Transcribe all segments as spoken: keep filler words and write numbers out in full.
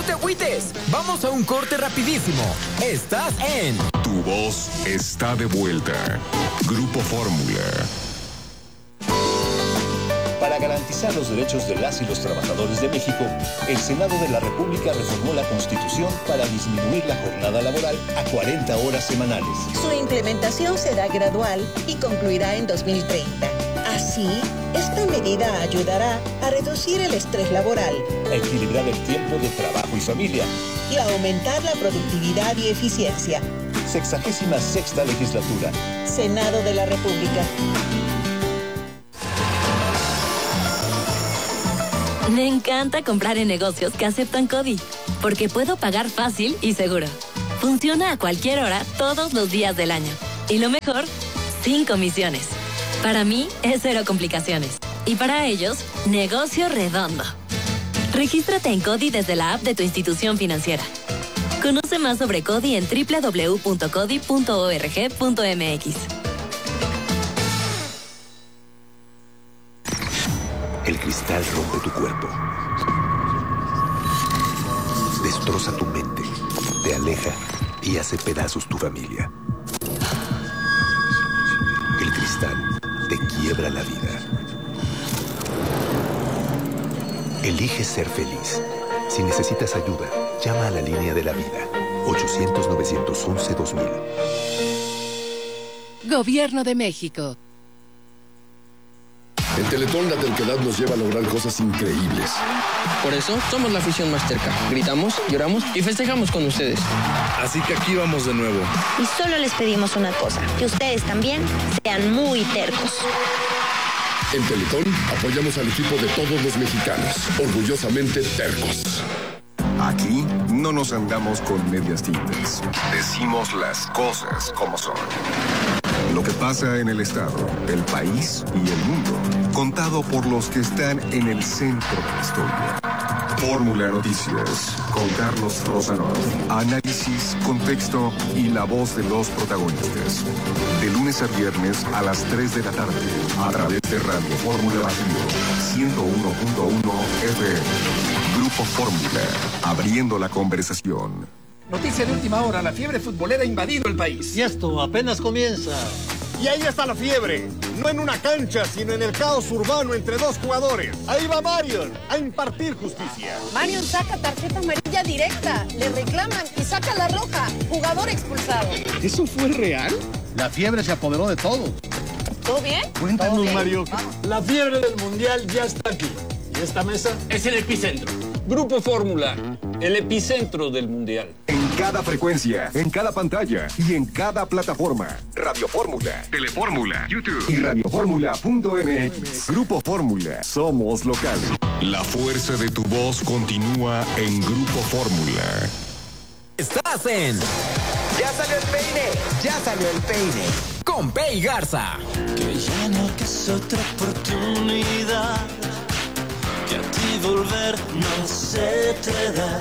te agüites. Vamos a un corte rapidísimo. Estás en... Tu voz está de vuelta. Grupo Fórmula. Para garantizar los derechos de las y los trabajadores de México, el Senado de la República reformó la Constitución para disminuir la jornada laboral a cuarenta horas semanales. Su implementación será gradual y concluirá en dos mil treinta. Así, esta medida ayudará a reducir el estrés laboral, a equilibrar el tiempo de trabajo y familia y a aumentar la productividad y eficiencia. Sexagésima sexta legislatura. Senado de la República. Me encanta comprar en negocios que aceptan CODI, porque puedo pagar fácil y seguro. Funciona a cualquier hora, todos los días del año. Y lo mejor, sin comisiones. Para mí, es cero complicaciones. Y para ellos, negocio redondo. Regístrate en CODI desde la app de tu institución financiera. Conoce más sobre CODI en doble u doble u doble u punto codi punto org punto m x. El cristal rompe tu cuerpo. Destroza tu mente. Te aleja y hace pedazos tu familia. El cristal te quiebra la vida. Elige ser feliz. Si necesitas ayuda, llama a la línea de la vida. ochocientos, novecientos once, dos mil. Gobierno de México. En Teletón la terquedad nos lleva a lograr cosas increíbles. Por eso somos la afición más terca. Gritamos, lloramos y festejamos con ustedes. Así que aquí vamos de nuevo. Y solo les pedimos una cosa, que ustedes también sean muy tercos. En Teletón apoyamos al equipo de todos los mexicanos, orgullosamente tercos. Aquí no nos andamos con medias tintas. Decimos las cosas como son. Lo que pasa en el Estado, el país y el mundo, contado por los que están en el centro de la historia. Fórmula Noticias, con Carlos Rosanov. Análisis, contexto y la voz de los protagonistas. De lunes a viernes a las tres de la tarde, a través de Radio Fórmula Bajío, ciento uno punto uno F M. Grupo Fórmula, abriendo la conversación. Noticia de última hora, la fiebre futbolera ha invadido el país. Y esto apenas comienza. Y ahí está la fiebre, no en una cancha, sino en el caos urbano entre dos jugadores. Ahí va Marion a impartir justicia. Marion saca tarjeta amarilla directa, le reclaman y saca la roja. Jugador expulsado. ¿Eso fue real? La fiebre se apoderó de todo. ¿Todo bien? Cuéntanos, bien? Mario. La fiebre del mundial ya está aquí. Y esta mesa es el epicentro. Grupo Fórmula, el epicentro del mundial. En cada frecuencia, en cada pantalla y en cada plataforma. Radio Fórmula, Telefórmula, YouTube y radioformula punto m x. Grupo Fórmula, somos locales. La fuerza de tu voz continúa en Grupo Fórmula. Estás en... Ya salió el peine, ya salió el peine. Con Pei Garza. Que ya no es otra oportunidad. Que a ti volver no se te da.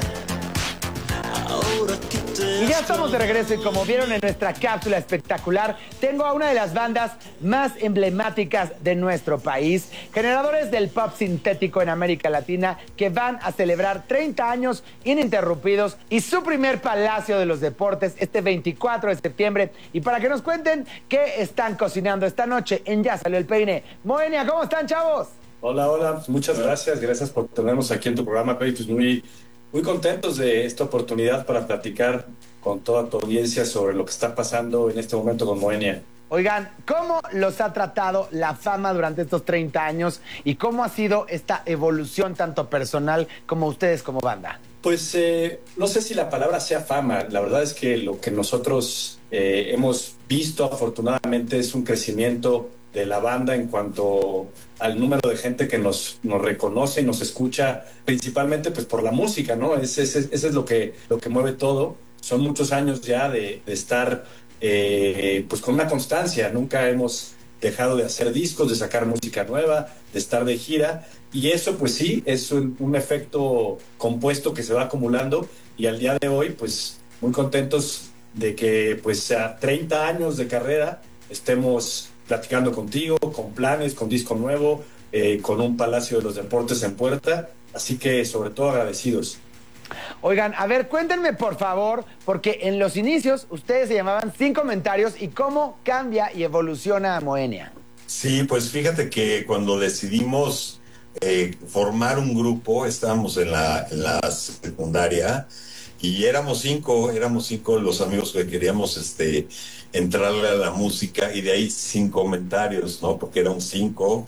Ahora que te y ya estamos de regreso y como vieron en nuestra cápsula espectacular, tengo a una de las bandas más emblemáticas de nuestro país, generadores del pop sintético en América Latina, que van a celebrar treinta años ininterrumpidos y su primer Palacio de los Deportes este veinticuatro de septiembre. Y para que nos cuenten qué están cocinando esta noche en Ya Salió el Peine. Moenia, ¿cómo están, chavos? Hola, hola, muchas gracias, gracias por tenernos aquí en tu programa, Pei. Pues muy, muy contentos de esta oportunidad para platicar con toda tu audiencia sobre lo que está pasando en este momento con Moenia. Oigan, ¿cómo los ha tratado la fama durante estos treinta años y cómo ha sido esta evolución tanto personal como ustedes como banda? Pues eh, no sé si la palabra sea fama, la verdad es que lo que nosotros eh, hemos visto afortunadamente es un crecimiento de la banda en cuanto al número de gente que nos, nos reconoce y nos escucha, principalmente pues por la música, ¿no? Ese, ese, ese es lo que, lo que mueve todo. Son muchos años ya de, de estar eh, pues con una constancia. Nunca hemos dejado de hacer discos, de sacar música nueva, de estar de gira. Y eso pues sí, es un, un efecto compuesto que se va acumulando. Y al día de hoy pues muy contentos de que pues a treinta años de carrera estemos platicando contigo, con planes, con disco nuevo, eh, con un Palacio de los Deportes en puerta, así que sobre todo agradecidos. Oigan, a ver, cuéntenme por favor, porque en los inicios ustedes se llamaban Sin Comentarios y cómo cambia y evoluciona Moenia. Sí, pues fíjate que cuando decidimos eh, formar un grupo, estábamos en la, en la secundaria y éramos cinco, éramos cinco los amigos que queríamos este, entrarle a la música y de ahí Sin Comentarios, ¿no? Porque eran cinco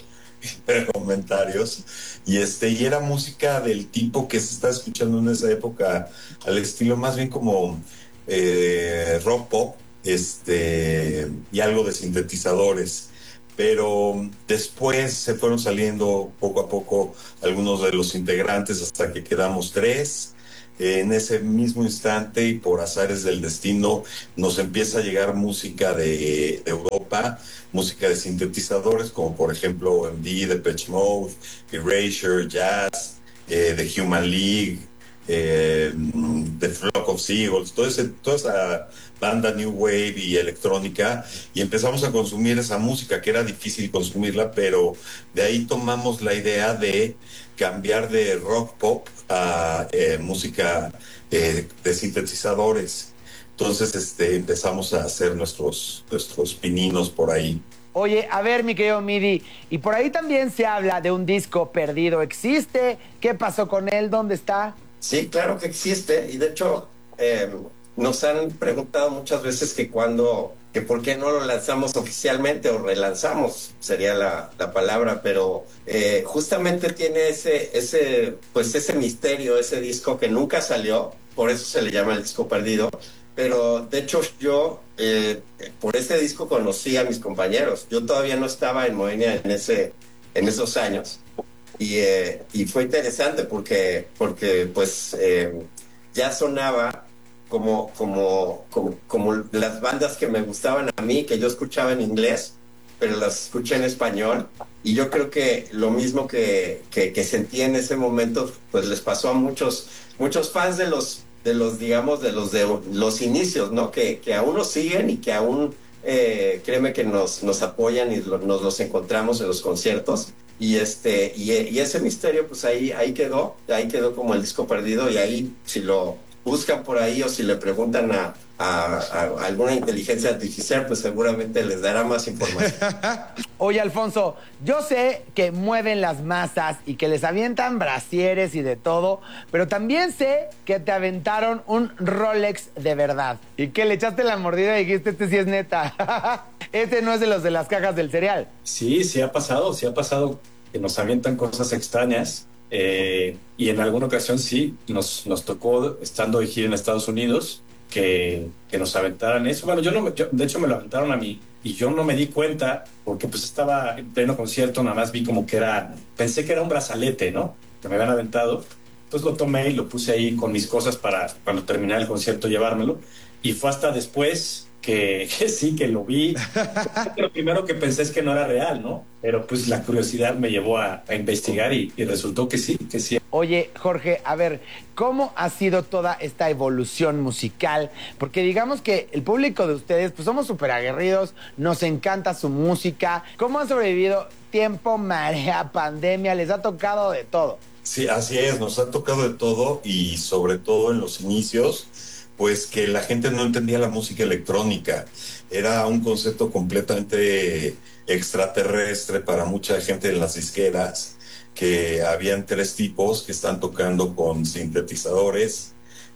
comentarios y este y era música del tipo que se está escuchando en esa época, al estilo más bien como eh, rock pop, este y algo de sintetizadores, pero después se fueron saliendo poco a poco algunos de los integrantes hasta que quedamos tres. En ese mismo instante y por azares del destino nos empieza a llegar música de, de Europa, música de sintetizadores como por ejemplo M D, Depeche Mode, Erasure, Jazz, eh, The Human League, eh, The Flock of Seagulls, todo ese, toda esa banda New Wave y electrónica, y empezamos a consumir esa música que era difícil consumirla, pero de ahí tomamos la idea de cambiar de rock pop a eh, música eh, de sintetizadores. Entonces este, empezamos a hacer nuestros, nuestros pininos por ahí. Oye, a ver, mi querido Midi, y por ahí también se habla de un disco perdido. ¿Existe? ¿Qué pasó con él? ¿Dónde está? Sí, claro que existe, y de hecho eh, nos han preguntado muchas veces que cuándo, que por qué no lo lanzamos oficialmente o relanzamos, sería la, la palabra, pero eh, justamente tiene ese, ese, pues ese misterio, ese disco que nunca salió, por eso se le llama el disco perdido, pero de hecho yo eh, por ese disco conocí a mis compañeros, yo todavía no estaba en Moenia en, ese, en esos años, y, eh, y fue interesante porque, porque pues eh, ya sonaba Como, como, como, como las bandas que me gustaban a mí, que yo escuchaba en inglés, pero las escuché en español. Y yo creo que lo mismo que, que, que sentí en ese momento, pues les pasó a muchos, muchos fans de los, de los, digamos, de los de los inicios, ¿no? Que, que aún nos siguen y que aún, eh, créeme que nos, nos apoyan y lo, nos los encontramos en los conciertos. Y este, y, y ese misterio, pues ahí, ahí quedó, ahí quedó como el disco perdido, y ahí, si lo buscan por ahí o si le preguntan a, a, a alguna inteligencia artificial, pues seguramente les dará más información. Oye, Alfonso, yo sé que mueven las masas y que les avientan brasieres y de todo, pero también sé que te aventaron un Rolex de verdad y que le echaste la mordida y dijiste, este sí es neta. Este no es de los de las cajas del cereal. Sí, sí ha pasado, sí ha pasado que nos avientan cosas extrañas. Eh, y en alguna ocasión sí, nos, nos tocó, estando de gira en Estados Unidos, que, que nos aventaran eso. Bueno, yo no me, yo, de hecho me lo aventaron a mí y yo no me di cuenta porque pues estaba en pleno concierto, nada más vi como que era, pensé que era un brazalete, ¿no? Que me habían aventado. Entonces lo tomé y lo puse ahí con mis cosas para cuando terminara el concierto llevármelo. Y fue hasta después que, que sí, que lo vi. Lo primero que pensé es que no era real, ¿no? Pero pues la curiosidad me llevó a, a investigar y, y resultó que sí, que sí. Oye, Jorge, a ver, ¿cómo ha sido toda esta evolución musical? Porque digamos que el público de ustedes, pues somos súper aguerridos, nos encanta su música. ¿Cómo han sobrevivido tiempo, marea, pandemia? Les ha tocado de todo. Sí, así es, nos ha tocado de todo y sobre todo en los inicios, pues que la gente no entendía la música electrónica. Era un concepto completamente extraterrestre para mucha gente en las disqueras, que habían tres tipos que están tocando con sintetizadores,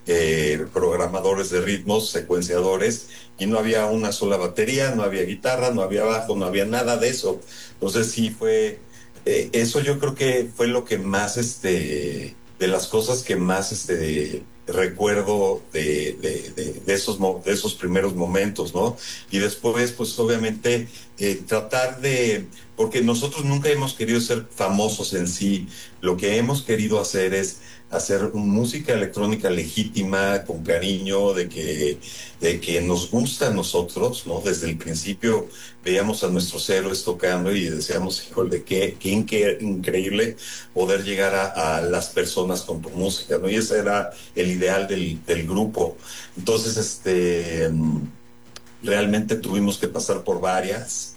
eh, programadores de ritmos, secuenciadores, y no había una sola batería, no había guitarra, no había bajo, no había nada de eso. Entonces sí fue, eh, eso yo creo que fue lo que más, este, de las cosas que más, este, recuerdo de, de, de, de, esos, de esos primeros momentos, ¿no? Y después, pues obviamente, eh, tratar de, porque nosotros nunca hemos querido ser famosos en sí, lo que hemos querido hacer es hacer música electrónica legítima, con cariño, de que, de que nos gusta a nosotros, ¿no? Desde el principio veíamos a nuestros héroes tocando y decíamos, híjole, qué, qué inque- increíble poder llegar a, a las personas con tu música, ¿no? Y ese era el ideal del, del grupo. Entonces, este, realmente tuvimos que pasar por varias,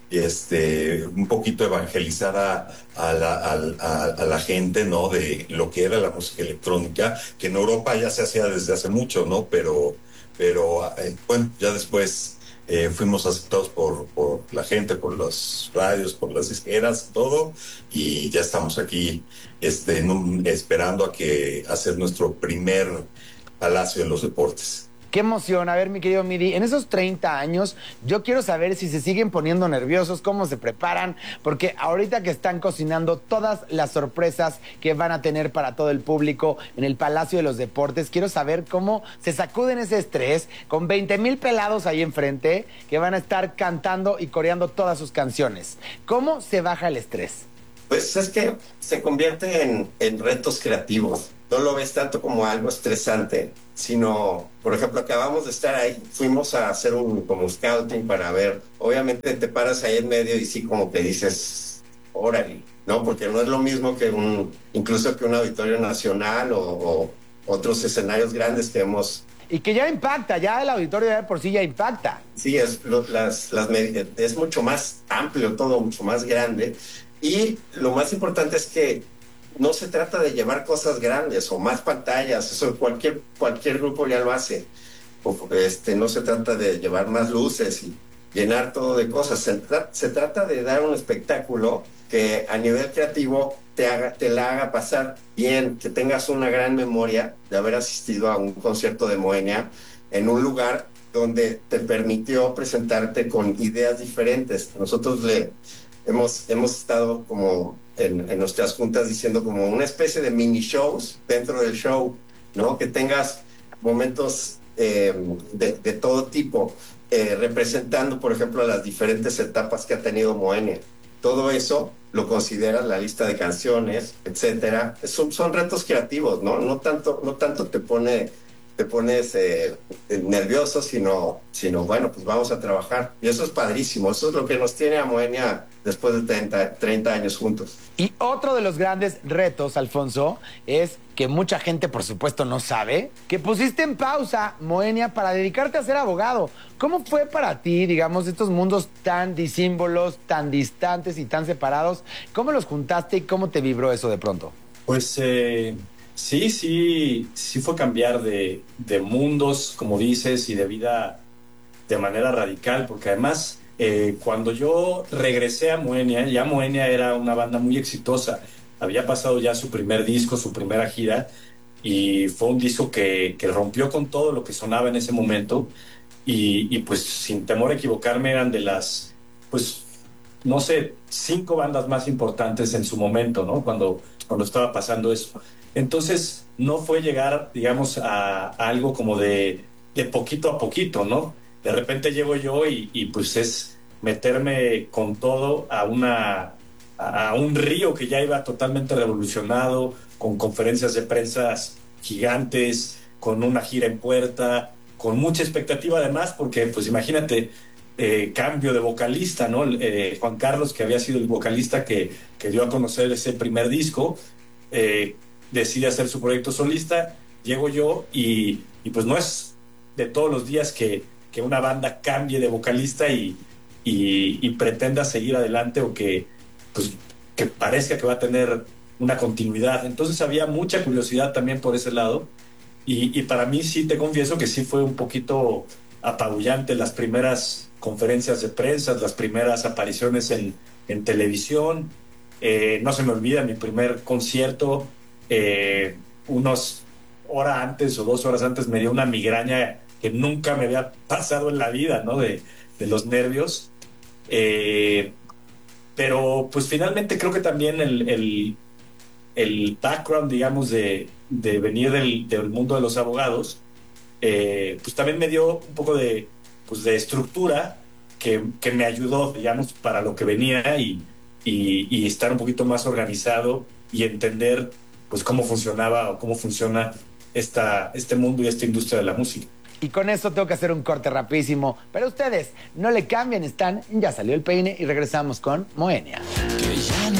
este, un poquito evangelizar a, a, la, a, a la gente, ¿no? De lo que era la música electrónica, que en Europa ya se hacía desde hace mucho, ¿no? Pero, pero eh, bueno, ya después eh, fuimos aceptados por, por la gente, por las radios, por las disqueras, todo, y ya estamos aquí este, en un, esperando a que hacer nuestro primer Palacio de los Deportes. Qué emoción. A ver, mi querido Midi, en esos treinta años, yo quiero saber si se siguen poniendo nerviosos, cómo se preparan, porque ahorita que están cocinando todas las sorpresas que van a tener para todo el público en el Palacio de los Deportes, quiero saber cómo se sacuden ese estrés con veinte mil pelados ahí enfrente que van a estar cantando y coreando todas sus canciones. ¿Cómo se baja el estrés? Pues es que se convierte en, en retos creativos. No lo ves tanto como algo estresante, sino, por ejemplo, acabamos de estar ahí, fuimos a hacer un como scouting para ver, obviamente te paras ahí en medio y sí como que dices, órale, ¿no? Porque no es lo mismo que un, incluso que un auditorio nacional o, o otros escenarios grandes que hemos... Y que ya impacta, ya el auditorio de por sí ya impacta. Sí, es, las, las, es mucho más amplio todo, mucho más grande. Y lo más importante es que no se trata de llevar cosas grandes o más pantallas, eso cualquier, cualquier grupo ya lo hace. O, este, no se trata de llevar más luces y llenar todo de cosas. Se, tra se trata de dar un espectáculo que a nivel creativo te, haga, te la haga pasar bien, que tengas una gran memoria de haber asistido a un concierto de Moenia en un lugar donde te permitió presentarte con ideas diferentes. Nosotros le hemos, hemos estado como... En, en nuestras juntas diciendo como una especie de mini shows dentro del show, ¿no? Que tengas momentos eh, de, de todo tipo, eh, representando, por ejemplo, las diferentes etapas que ha tenido Moenia. Todo eso lo consideras la lista de canciones, etcétera. Son, son retos creativos, ¿no? No tanto, no tanto te pone, te pones eh, nervioso, sino, sino, bueno, pues vamos a trabajar. Y eso es padrísimo. Eso es lo que nos tiene a Moenia después de treinta, treinta años juntos. Y otro de los grandes retos, Alfonso, es que mucha gente, por supuesto, no sabe, que pusiste en pausa Moenia para dedicarte a ser abogado. ¿Cómo fue para ti, digamos, estos mundos tan disímbolos, tan distantes y tan separados? ¿Cómo los juntaste y cómo te vibró eso de pronto? Pues eh, sí, sí, sí fue cambiar de, de mundos, como dices, y de vida de manera radical, porque además... Eh, cuando yo regresé a Moenia, ya Moenia era una banda muy exitosa, había pasado ya su primer disco, su primera gira, y fue un disco que, que rompió con todo lo que sonaba en ese momento, y, y pues sin temor a equivocarme eran de las, pues, no sé, cinco bandas más importantes en su momento, ¿no? Cuando, cuando estaba pasando eso. Entonces no fue llegar, digamos, a, a algo como de, de poquito a poquito, ¿no? De repente llego yo y, y pues es meterme con todo a, una, a un río que ya iba totalmente revolucionado, con conferencias de prensa gigantes, con una gira en puerta, con mucha expectativa además, porque pues imagínate, eh, cambio de vocalista, ¿no? Eh, Juan Carlos, que había sido el vocalista que, que dio a conocer ese primer disco, eh, decide hacer su proyecto solista, llego yo y, y pues no es de todos los días que que una banda cambie de vocalista y, y, y pretenda seguir adelante o que, pues, que parezca que va a tener una continuidad. Entonces había mucha curiosidad también por ese lado y, y para mí sí te confieso que sí fue un poquito apabullante las primeras conferencias de prensa, las primeras apariciones en, en televisión. Eh, no se me olvida mi primer concierto, eh, unos horas antes o dos horas antes me dio una migraña que nunca me había pasado en la vida, ¿no? De, de los nervios. Eh, pero pues finalmente creo que también el, el, el background, digamos, de, de venir del, del mundo de los abogados, eh, pues también me dio un poco de, pues, de estructura que, que me ayudó, digamos, para lo que venía y, y, y estar un poquito más organizado y entender pues cómo funcionaba o cómo funciona esta, este mundo y esta industria de la música. Y con eso tengo que hacer un corte rapidísimo. Pero ustedes no le cambien, están, ya salió el peine y regresamos con Moenia.